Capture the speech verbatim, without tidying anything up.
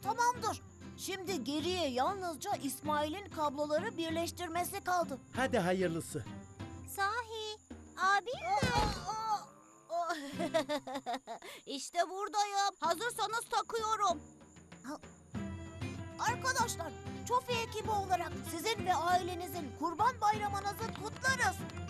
Tamamdır. Şimdi geriye yalnızca İsmail'in kabloları birleştirmesi kaldı. Hadi hayırlısı. Sahi, abim mi? İşte buradayım. Hazırsanız takıyorum. Arkadaşlar, Çofi ekibi olarak sizin ve ailenizin Kurban Bayramınızı kutlarız.